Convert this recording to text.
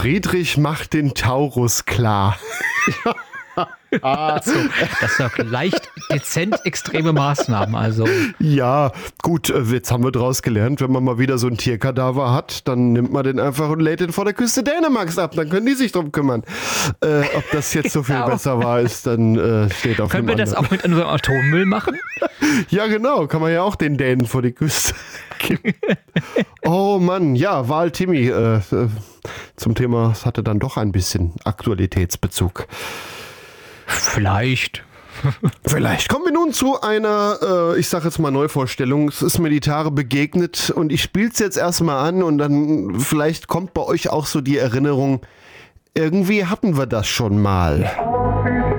Friedrich macht den Taurus klar. Also, das sind doch leicht dezent extreme Maßnahmen. Also. Ja, gut, jetzt haben wir draus gelernt, wenn man mal wieder so ein Tierkadaver hat, dann nimmt man den einfach und lädt den vor der Küste Dänemarks ab. Dann können die sich drum kümmern. Ob das jetzt so viel besser war, ist dann steht auf Können wir das auch mit unserem Atommüll machen? Ja, genau. Kann man ja auch den Dänen vor die Küste kippen. Oh Mann, ja, Wahl-Timmy zum Thema, es hatte dann doch ein bisschen Aktualitätsbezug. Vielleicht. Kommen wir nun zu einer, ich sage jetzt mal Neuvorstellung. Es ist mir die Tage begegnet und ich spiele es jetzt erstmal an und dann vielleicht kommt bei euch auch so die Erinnerung, irgendwie hatten wir das schon mal.